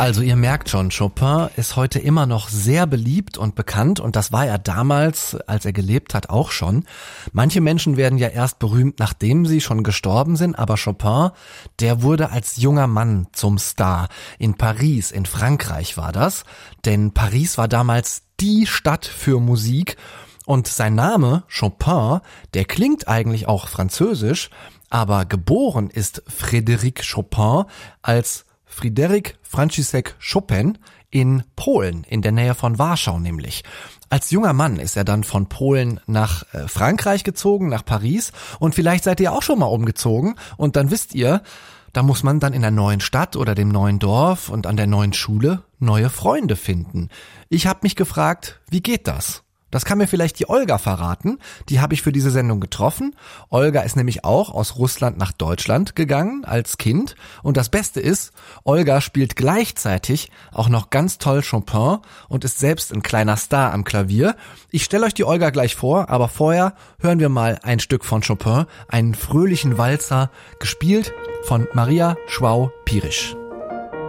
Also ihr merkt schon, Chopin ist heute immer noch sehr beliebt und bekannt und das war er damals, als er gelebt hat, auch schon. Manche Menschen werden ja erst berühmt, nachdem sie schon gestorben sind, aber Chopin, der wurde als junger Mann zum Star. In Paris, in Frankreich war das, denn Paris war damals die Stadt für Musik und sein Name, Chopin, der klingt eigentlich auch französisch, aber geboren ist Frédéric Chopin als Fryderyk Franciszek Chopin in Polen, in der Nähe von Warschau nämlich. Als junger Mann ist er dann von Polen nach Frankreich gezogen, nach Paris und vielleicht seid ihr auch schon mal umgezogen und dann wisst ihr, da muss man dann in der neuen Stadt oder dem neuen Dorf und an der neuen Schule neue Freunde finden. Ich habe mich gefragt, wie geht das? Das kann mir vielleicht die Olga verraten, die habe ich für diese Sendung getroffen. Olga ist nämlich auch aus Russland nach Deutschland gegangen als Kind und das Beste ist, Olga spielt gleichzeitig auch noch ganz toll Chopin und ist selbst ein kleiner Star am Klavier. Ich stelle euch die Olga gleich vor, aber vorher hören wir mal ein Stück von Chopin, einen fröhlichen Walzer, gespielt von Maria João Pires.